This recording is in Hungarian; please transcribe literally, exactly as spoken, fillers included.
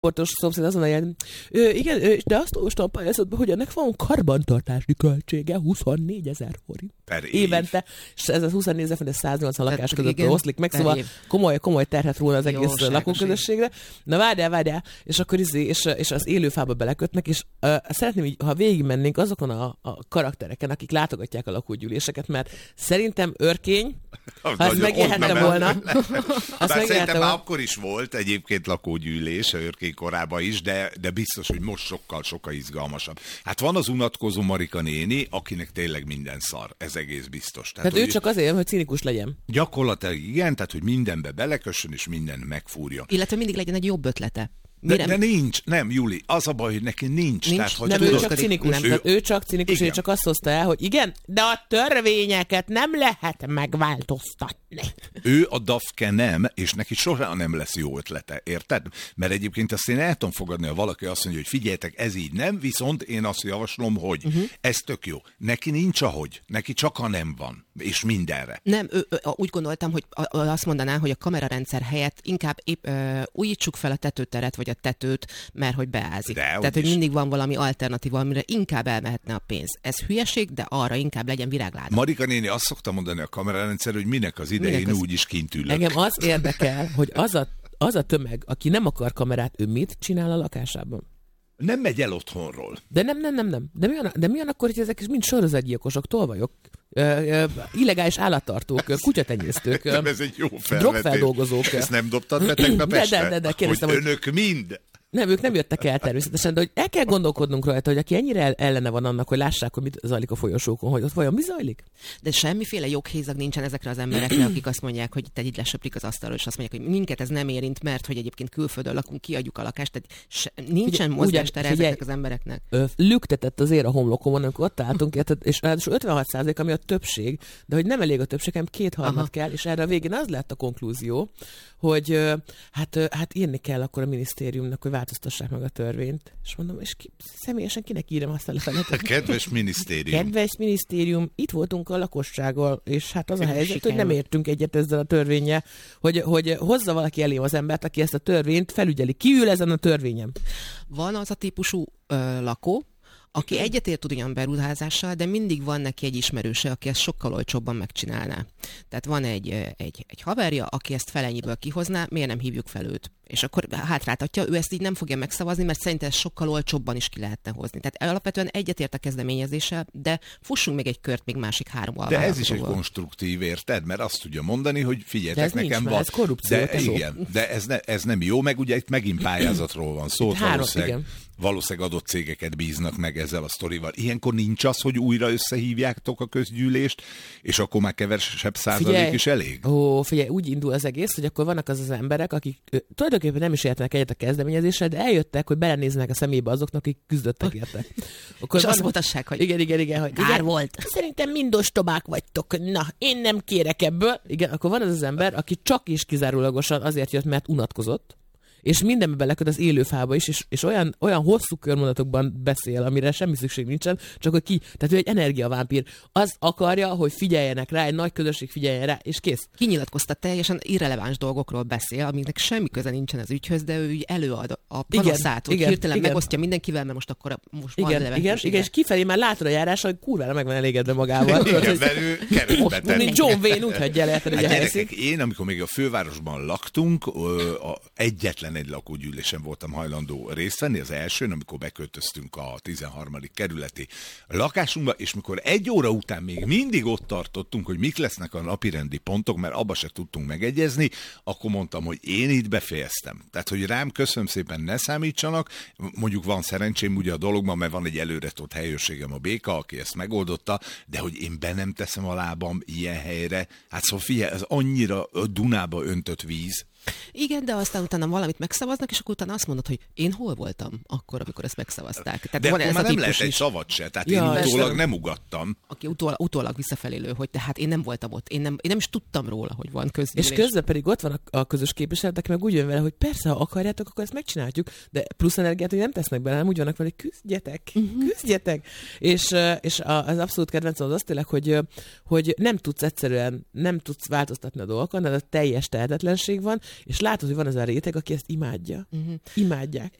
portos szomszéd azon a jel, igen, de azt olvastam a pályázatban, hogy ennek van karbantartási költsége huszonnégyezer forint. Per év. Évente, és ez a huszonnégyezer forint száznyolcvan lakás között oszlik meg, szóval komoly, komoly terhet róla az egész jó, lakóközösségre. Na várjál, várjál, és akkor izé, és, és az élőfába belekötnek, és uh, szeretném így, ha végigmennénk azokon a, a karaktereken, akik látogatják a lakógyűléseket, mert szerintem Örkény, ha ezt megélhette volna. Bár szerintem már akkor is volt egyébként lakógyűlés, Örkény korában is, de, de biztos, hogy most sokkal-sokkal izgalmasabb. Hát van az unatkozó Marika néni, akinek tényleg minden szar. Ez egész biztos. Tehát, tehát ő csak azért, hogy cinikus legyen. Gyakorlatilag igen, tehát hogy mindenbe belekössön, és minden megfúrjon. Illetve mindig legyen egy jobb ötlete. De, de nincs, nem, Juli, az a baj, hogy neki nincs. nincs Tehát, hogy nem, tudod, ő csak cinikus, nem, ő, ő csak cinikus, ő csak azt hozta el, hogy igen, de a törvényeket nem lehet megváltoztatni. Ő a dafke nem, és neki soha nem lesz jó ötlete, érted? Mert egyébként azt én el tudom fogadni, ha valaki azt mondja, hogy figyeljetek, ez így nem, viszont én azt javaslom, hogy uh-huh. ez tök jó. Neki nincs ahogy, neki csak a nem van, és mindenre. Nem, ő, ő, úgy gondoltam, hogy azt mondaná, hogy a kamerarendszer helyett inkább épp, ö, újítsuk fel a tetőteret, vagy a tetőt, mert hogy beázik. De, Tehát, hogy mindig van valami alternatíva, amire inkább elmehetne a pénz. Ez hülyeség, de arra inkább legyen virágláda. Marika néni azt szokta mondani a kamerarendszer, hogy minek az idején minek az... úgyis kint ülök. Engem az érdekel, hogy az a, az a tömeg, aki nem akar kamerát, ő mit csinál a lakásában? Nem megy el otthonról. De nem, nem, nem, nem. De mi van, de mi van akkor, hogy ezek is mind sorozatgyilkosok, tolvajok, ö, ö, illegális állattartók, kutyatenyésztők, ez egy jó felvetés. Drogfeldolgozók. Ezt nem dobtad be tegnap este? De, de, de, de, hogy, hogy önök mind... Nem, ők nem jöttek el természetesen, de hogy el kell gondolkodnunk rajta, hogy aki ennyire ellene van annak, hogy lássák, hogy mit zajlik a folyosókon, hogy ott vajon mi zajlik. De semmiféle joghézag nincsen ezekre az emberekre, akik azt mondják, hogy te így lesöprik az asztalról, és azt mondják, hogy minket ez nem érint, mert hogy egyébként külföldön lakunk, kiadjuk a lakást, tehát se, nincsen mozgástere ezeknek az embereknek. Ö, lüktetett az ér a homlokomon, amikor ott álltunk, és ráadásul ötvenhat százalék, ami a többség, de hogy nem elég a többség, hanem kétharmad kell, és erre a végén az lett a konklúzió, hogy hát, hát írni kell akkor a minisztériumnak, hogy változtassák meg a törvényt. És mondom, és ki, személyesen kinek írom azt a levelet? Kedves minisztérium. Kedves minisztérium, itt voltunk a lakossággal, és hát az a helyzet, Sikerül. hogy nem értünk egyet ezzel a törvénnyel, hogy, hogy hozza valaki elé az embert, aki ezt a törvényt felügyeli. Ki ül ezen a törvényen? Van az a típusú ö, lakó, aki egyetért ugyan beruházással, de mindig van neki egy ismerőse, aki ezt sokkal olcsóbban megcsinálná. Tehát van egy, egy, egy haverja, aki ezt felennyiből kihozná, miért nem hívjuk fel őt? És akkor hátráltatja, ő ezt így nem fogja megszavazni, mert szerintem ezt sokkal olcsóbban is ki lehetne hozni. Tehát alapvetően egyetért a kezdeményezéssel, de fussunk még egy kört még másik három alvállalkozóval. De ez is egy konstruktív, érted? Mert azt tudja mondani, hogy figyeljetek, nekem nincs, van. Ez korrupció, de igen, de ez, ne, ez nem jó, meg ugye itt megint pályázatról van szó. Valószínűleg, valószínűleg adott cégeket bíznak meg ezzel a sztorival. Ilyenkor nincs az, hogy újra összehívjátok a közgyűlést, és akkor már kevesebb százalék figyelj, is elég? Ó, figyelj, úgy indul az egész, hogy akkor vannak az az emberek, akik tulajdonképpen nem is értenek egyet a kezdeményezéssel, de eljöttek, hogy belenéznek a szemébe azoknak, akik küzdöttek érte. Akkor és van, azt mutassák, hogy igen, igen, igen, hogy kár igen, volt. Szerintem mind ostobák vagytok. Na, én nem kérek ebből. Igen, akkor van az az ember, aki csak is kizárólagosan azért jött, mert unatkozott, és mindenbe beleköt az élőfába is, és, és olyan, olyan hosszú körmondatokban beszél, amire semmi szükség nincsen, csak hogy ki, tehát ő egy energiavámpír. Az akarja, hogy figyeljenek rá, egy nagy közösség figyeljen rá, és kész. Kinyilatkoztat, teljesen irreleváns dolgokról beszél, amiknek semmi köze nincsen az ügyhöz, de ő előad a panaszát, hogy hirtelen igen. megosztja mindenkivel, mert most akkor most igen, van igen, igen, és kifelé már látod a járás, hogy kurvára meg van elégedve magával. Igen, mert ő kerülbe tenni. Mint John Wayne, úgy hagyja el, hogy a helyszínt. Én, amikor még a fővárosban laktunk, a egyetlen egy lakógyűlésen voltam hajlandó részt venni, az elsőn, amikor beköltöztünk a tizenharmadik kerületi lakásunkba, és mikor egy óra után még mindig ott tartottunk, hogy mik lesznek a napirendi pontok, mert abba se tudtunk megegyezni, akkor mondtam, hogy én itt befejeztem. Tehát, hogy rám köszönöm szépen, ne számítsanak, mondjuk van szerencsém ugye a dologban, mert van egy előretolt helyőrségem, a Béka, aki ezt megoldotta, de hogy én be nem teszem a lábam ilyen helyre, hát szóval figyelj, ez annyira Dunába öntött víz. Igen, de aztán utána valamit megszavaznak, és akkor utána azt mondod, hogy én hol voltam akkor, amikor ezt megszavazták. Tehát de van akkor ez már a nem lehet is. egy szavat se, tehát ja, én utólag nem ugattam. Aki utólag, utólag visszafelélő, hogy tehát én nem voltam ott, én nem, én nem is tudtam róla, hogy van közgyűlés. És közben pedig ott van a, a közös képviselet, aki meg úgy jön vele, hogy persze, ha akarjátok, akkor ezt megcsináljuk, de plusz energiát, hogy nem tesznek bele, nem úgy vannak vele, hogy küzdjetek, uh-huh. küzdjetek. És, és az abszolút kedvencem az az tényleg, hogy, hogy nem tudsz egyszerűen, nem tudsz változtatni a dolgokon, de a teljes tehetetlenség van, És látod, hogy van ez a réteg, aki ezt imádja. Uh-huh. Imádják.